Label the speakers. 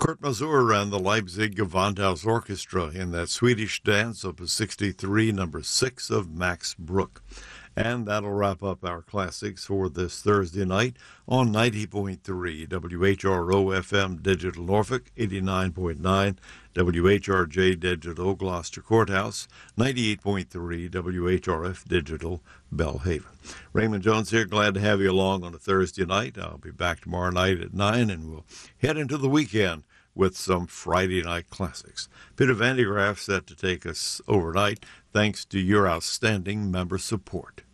Speaker 1: Kurt Masur and the Leipzig Gewandhaus Orchestra in that Swedish dance, opus 63, number 6 of Max Bruch. And that'll wrap up our classics for this Thursday night on 90.3 WHRO-FM Digital Norfolk, 89.9 WHRJ Digital Gloucester Courthouse, 98.3 WHRF Digital Bellhaven. Raymond Jones here, glad to have you along on a Thursday night. I'll be back tomorrow night at 9, and we'll head into the weekend with some Friday night classics. Peter Vandegraff set to take us overnight, thanks to your outstanding member support.